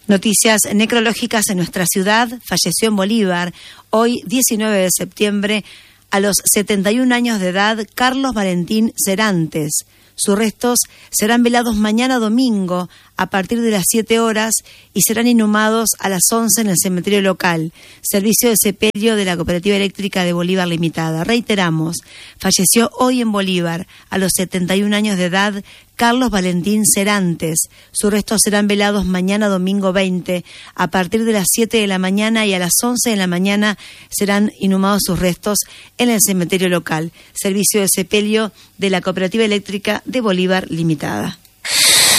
Noticias necrológicas en nuestra ciudad. Falleció en Bolívar, hoy 19 de septiembre, a los 71 años de edad, Carlos Valentín Serantes. Sus restos serán velados mañana domingo a partir de las 7 horas y serán inhumados a las 11 en el cementerio local, servicio de sepelio de la Cooperativa Eléctrica de Bolívar Limitada. Reiteramos, falleció hoy en Bolívar, a los 71 años de edad, Carlos Valentín Serantes. Sus restos serán velados mañana domingo 20 a partir de las 7 de la mañana y a las 11 de la mañana serán inhumados sus restos en el cementerio local, servicio de sepelio de la Cooperativa Eléctrica de Bolívar Limitada.